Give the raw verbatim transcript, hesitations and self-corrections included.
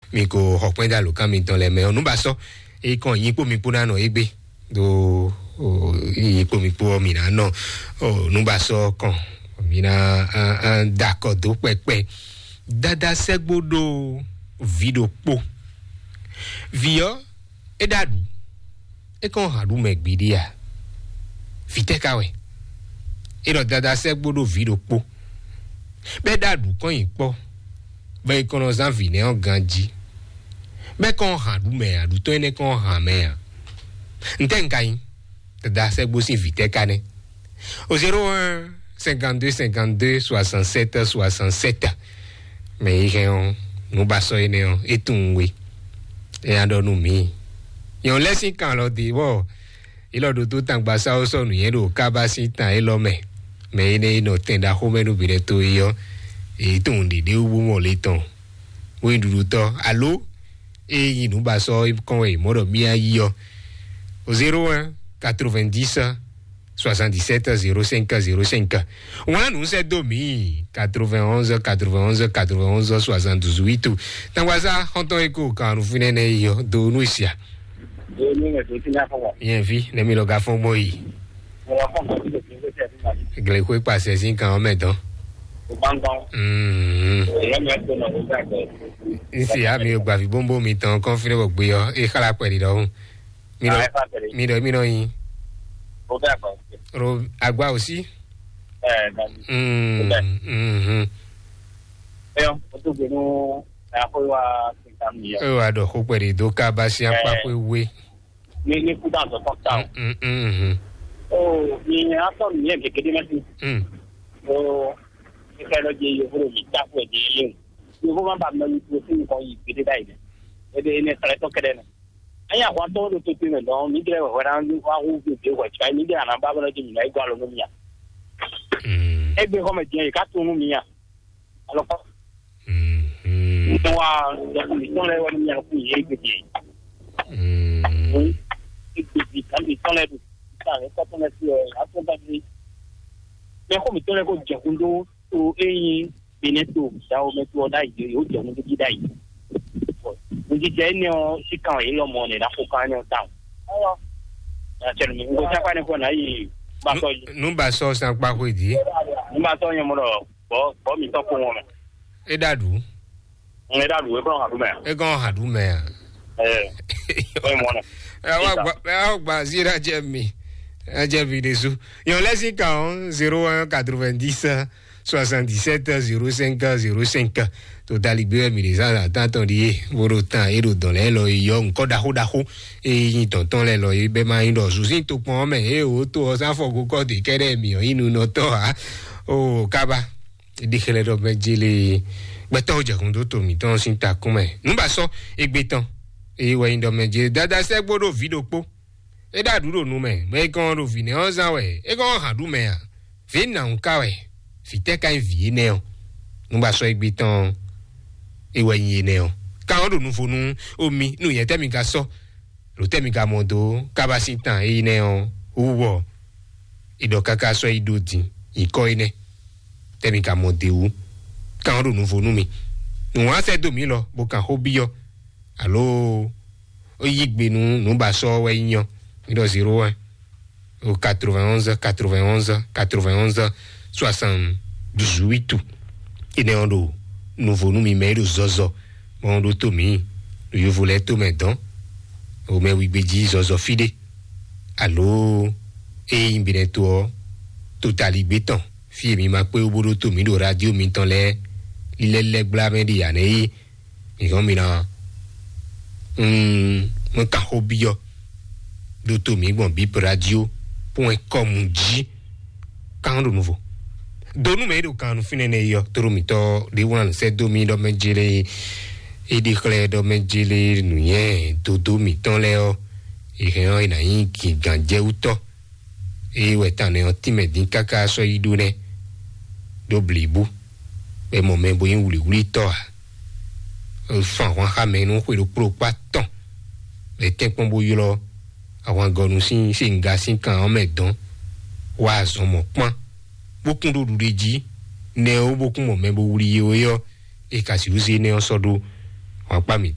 mi ko hokpenda lo kan mi ton le me onu ba so e kan yin po mi po na no egbe do o yin po mi po mi na no o nu ba so kan mi na an d'accord do pepe dada segbodo video po vio e dadu e kan hadu megbidia fite kawe e do dada segbodo video po be dadu kan yin po be kono zan vine on ganji be kon hadu me adu to ene kon ha me ya nten kai dada segbo si vite kane au zéro un cinquante-deux cinquante-deux soixante-sept soixante-sept mais il nous basso ene on etunwe e ando nu mi yon lesi kan lo di wo ilo do to tan gba sa o so nu yen do ka ba si tan e lo me me ene no tenda ho me no bi de to yo e tun de de wo mo le ton we duru to allo e yin nu basso kon we mo do mi ayi yo au zéro un quatre-vingt-dix soixante-dix-sept zéro cinq zéro cinq on nous c'est domi quatre-vingt-onze quatre-vingt-onze quatre-vingt-onze soixante-dix-huit tangwaza honto eko kan nu finene yo do nu sia do nu me do tina fo yen vi le mi lo ga fon moyi gle ko pase sin kan o medan o bangan mm e me to na o ta ko isi a mi o gba fi bombo mi tan kon fine bo gbe yo e kala pe di do mi do mi do mi do yin o ta ko ro agba aussi eh mm mhm eh o to be no na ko wa tinami e wa do ko pe do ka ba si apa pe we ni ni ku da so ta mm mhm o ni a to ni e ke de na ti mm o e ka lo je yo furo mi ta ko de yin yo ko ba ma ni ko sin ko yi ke de dai de e de ne tra to ke de aya kwa to do to tin no mi de wa ran wa hu bi de wa chai ni de ana ba ba de mi na igwa lo mi ya mm e be ko me je ka tu mi ya alo ko mm to wa de mi to le wa mi ya ku ye ke je mm e bi kan mi to le du ta e ko to le si a to ba ni me ko mi to le ko je ku do to e yin bi ne to sa o me to dai je yo je mu di dai Nji je ni o si kan yi lo mo ni da ko kan ni o ta. Ayo. Ya che mi ngo cha pa ni ko na yi ba so yi. Nu ba so san pa ko di. Nu ba so yen mo lo bo bo mi to ko won me. E dadu. E dadu e ko ha du me. E ko ha du me. Eh. O mo na. E wa gba e wa gba zira je mi. E je bi de su. Yon lesi kan zéro un quatre-vingt-dix soixante-dix-sept zéro cinq zéro cinq total libéré mi les a tant di voro tan e do don le lo yo nko da ho da ho e yin ton ton le lo e be ma yin do su sin to pon me e o to o san fo go ko de kere mi o inu no to ha o kaba di kele do me jile gbe to je kun do to mi ton sin ta kun me nu ba so egbe tan e we yin do me je dada se gbodo video po e da duro nu me me kan ro vi ne o san we e kan ha du me a fi na nka we fite kan vie ne o nu ba so egbe tan ewe yin ne o ka o nu fonu omi nu yen temi ka so lo temi ka modo ka ba sin tan e ne o uwo ido kaka so idodi iko ine temi ka mode u ka o nu fonu mi nu wa se do mi lo bo kan hobi yo allo o yigbe nu nu ba so we yan ido zéro un au quatre-vingt-onze quatre-vingt-onze quatre-vingt-onze soixante-dix-huit ine on do nouveau nous mi medo zozo mon do to mi yo voulais to maintenant o me wi beji zozo fide allo e imbire to totali beton fi mi ma pe obodo to mi do radio mi ton le lile le gba me di ane yi mi kon mi na mm mo ka hobio do to mi bon bip radio point com ji kan do nouveau donu me do kan finene yo toro mi to de wan se do mi do me jele e di kle do me jele nu ye do do mi ton le o e he o ina yin ki ganje uto e we tane o ti me din kaka so idu ne do blibu e mo me bo yin wuli wuli to o fa wan ha me nu ko pro pa ton e te pon bo yo lo àwọn gonu sin sin ga sin kan o me don wa so mo pon bokun do dureji ne o bokun mo me bo wuri yo yo e ka si uzi ne o sodo wa pa mi